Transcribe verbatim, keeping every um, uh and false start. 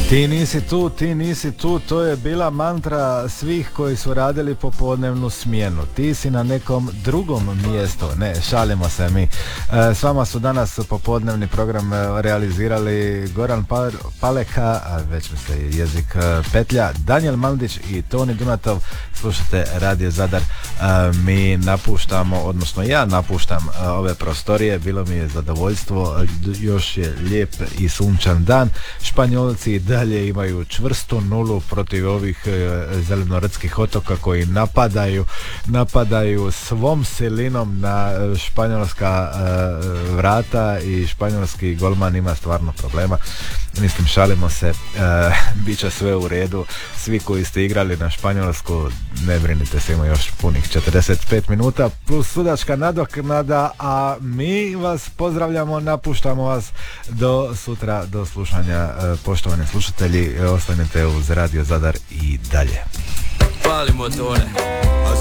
Ti nisi tu, ti nisi tu, to je bila mantra svih koji su radili popodnevnu smjenu. Ti si na nekom drugom mjestu. Ne, šalimo se mi. E, s vama su danas popodnevni program realizirali Goran Paleka, a već mi se jezik petlja, Danijel Mandić i Toni Dunatov. Slušate Radio Zadar. E, mi napuštamo, odnosno ja napuštam ove prostorije. Bilo mi je zadovoljstvo. Još je lijep i sunčan dan. Španjolci dalje imaju čvrstu nulu protiv ovih e, zelenorodskih otoka koji napadaju napadaju svom silinom na španjolska e, vrata i španjolski golman ima stvarno problema. Mislim, šalimo se, e, bit će sve u redu. Svi koji ste igrali na Španjolsku, ne brinite se, ima još punih četrdeset pet minuta plus sudačka nadoknada, a mi vas pozdravljamo, napuštamo vas do sutra, do slušanja. E, poštovani slušatelji, ostanite uz Radio Zadar i dalje. Pali motore.